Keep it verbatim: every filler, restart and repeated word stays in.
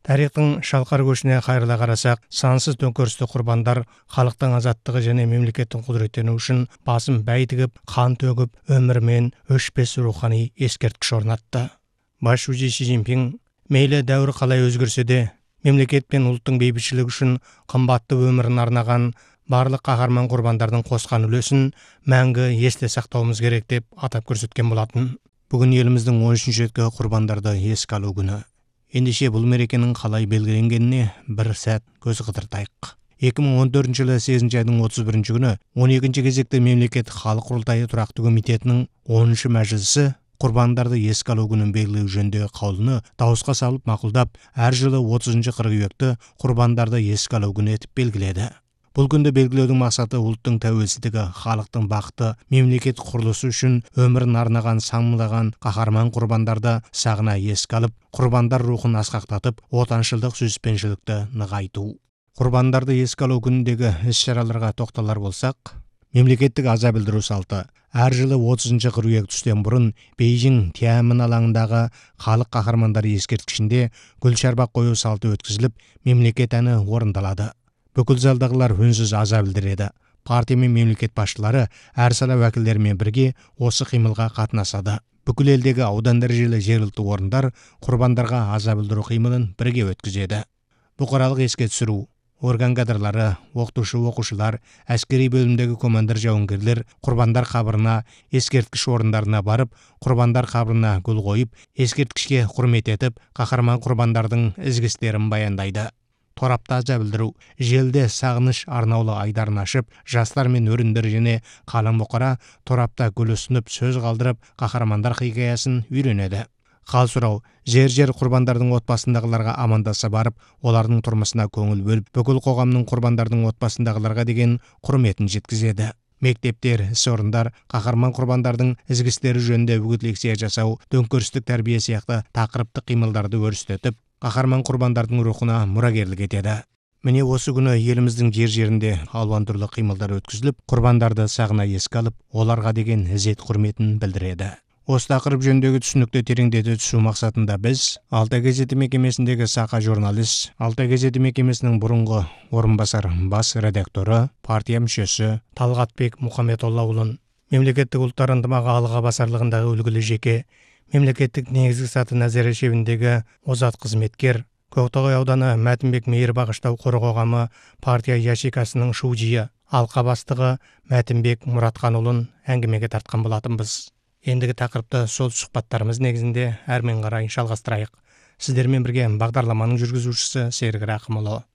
Тарихтың шалқар көшіне қайрыла қарасақ, сансыз төңкерісті құрбандар халықтың азаттығы және мемлекеттің құдыреттену үшін басын бәй тігіп, қан төгіп, өмірмен өшпес рухани ескерткіш орнатты. Бас шужи Си Цзиньпин мейлі дәуір қалай өзгерсе де, мемлекет пен ұлттың бейбітшілігі үшін қымбатты өмірін арнаған барлық қаһарман құрбандардың қосқан үлесін мәңгі есте сақтауымыз керек деп атап көрсеткен болатын. Бүгін еліміздің он үшінші реткі құрбандарды еске алу күні. Ендеше бұл мерекенің қалай белгіленгеніне бір сәт көз қыдыртайық. екі мың он төртінші жылы сегізінші айдың отыз бірінші күні он екінші кезекті мемлекеттік халық құрылтайы тұрақты комитетінің оныншы мәжілісі құрбандарды еске алу күнін белгілеу жөніндегі қаулыны дауысқа салып мақұлдап, әр жылы отызыншы қыркүйекті құрбандарды еске алу күні етіп белгіледі. Бұл күнді белгілеудің мақсаты ұлттың тәуелсіздігі, халықтың бақыты, мемлекет құрылысы үшін өмірін арнаған саңлаған қаһарман құрбандарды сағына еске алып, құрбандар рухын асқақтатып, отаншылдық сүйіспеншілікті нығайту. Құрбандарды еске алу күніндегі іс-шараларға тоқталар болсақ, мемлекеттік аза білдіру салты әр жылы отызыншы қыркүйек түстен бұрын Бейжің Тяньаньмин алаңындағы халық қаһармандары ескерткішінде гүл шарбақ қою салты өткізіліп, мемлекет әні орындалады. Бүкіл залдағылар үнсіз аза білдіреді. Партия мен мемлекет басшылары әр сала уәкілдерімен бірге осы қимылға қатынасады. Бүкіл елдегі аудан дәрежелі жергілікті орындар құрбандарға аза білдіру қимылын бірге өткізеді. Бұқаралық еске түсіру, орган кадрлары, оқытушы оқушылар, әскери бөлімдегі командир жауынгерлер құрбандар қабырына, ескерткіш орындарына барып, құрбандар қабырына гүл қойып, ескерткішке құрмет етіп, қаһарман құрбандардың ізгі істерін баяндайды. Торапта аза білдіру, желде сағыныш арнаулы айдарын ашып, жастар мен өріндер және қалың бұқара торапта гүл ұсынып, сөз қалдырып, қаһармандар хикаясын үйренеді. Хал сұрау, жер-жер құрбандардың отбасындағыларға амандаса барып, олардың тұрмысына көңіл бөліп, бүкіл қоғамның құрбандардың отбасындағыларға деген құрметін жеткізеді. Мектептер, іс орындар, қаһарман құрбандардың ізгі істері жөнінде үгіт-лекция жасау, төңкерістік тәрбие сияқты тақырыптық қимылдарды өрістетіп, қаһарман құрбандардың рухына мұрагерлік етеді. Міне осы күні еліміздің жер-жерінде алуан түрлі қимылдар өткізіліп, құрбандарды сағына еске алып, оларға деген ізет құрметін білдіреді. Осы тақырып жөніндегі түсінікті тереңдете түсу мақсатында біз Алтай газеті мекемесіндегі сақа журналист, Алтай газеті мекемесінің бұрынғы орынбасар бас редакторы, партия мүшесі Талғатбек Мұхамедоллаұлын, мемлекеттік ұлттар ынтымағы алға басарлығындағы үлгілі жеке, мемлекеттік негізгі саты Назира шебіндегі озат қызметкер, Көктоғай ауданы Мәтінбек мейір бағыштау қоры қоғамы партия яшикасының шужиы, алқа бастығы Мәтінбек Мұратханұлын әңгімеге тартқан болатынбыз. Ендігі тақырыпты сол сұхбаттарымыз негізінде әрмен қарай жалғастырайық. Сіздермен бірге бағдарламаның жүргізушісі Серік Рақымұлы.